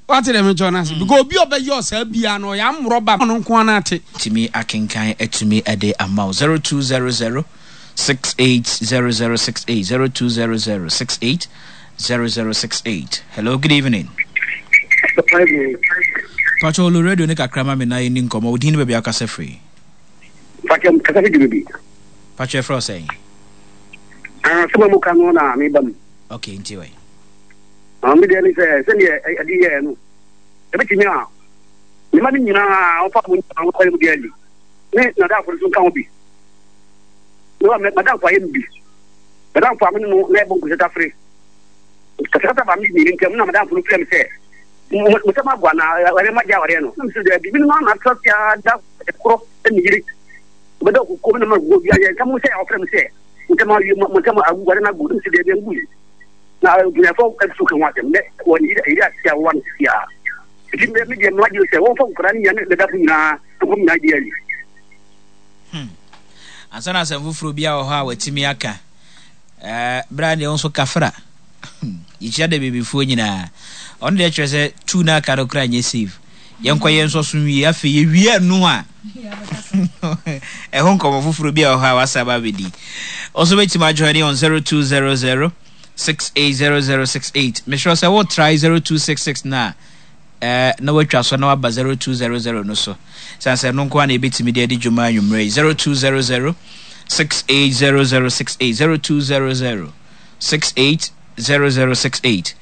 What did I Jonas? Go be over yourself, Biano, Yam Robber on Quanati. Timmy Akinkai to me a day amount 0200 680068 0200 680068. Hello, good evening. Pacho radio nika krama me na yin komo udin be akase free. Pacho kasa di bi. Pacho fro say. Sama mo kanu na me bam. Okay, nti we. Me dey say adi ye no. E be timi a. Ni ma ni nyina o fa mo ntan ko mu dey ali. Ne na da for so kan obi. No me madam kwa yen bi. Madam kwa me no na e bon ko seta free. Kasa ba mi ni nkam na madam for free me say. Mo sama gwa na wale ma ja wale no. Na so dey bi no na trust ya da ko ni yiri. Be do ko me na ma go bi ya kam mo say o free me say. Mo sama agu wale na go si dey bi ngu. Na you for so kan wa dem ne woni ida sia wan sia. Ti me me dem ma ji say won fa ko ran yan da fu na ko mi na di ali. Ansana se fufuru bia wo ha watimi aka. Brand e onso kafra. Yichia de bebefuo nyina. On de twa se tu na aka do kra nye save. Yenko yenso sunwi afi ye wie nu a. E hon komo fufuru bia wo ha wasaba bedi. Also wait to join on 0200 680068. Me sure say what try 0266 na. Na watwa so na waba 0200 no so. Sanse no kwa na ebetimi de adi dwuma anwumre 0200 680068 0200 680068.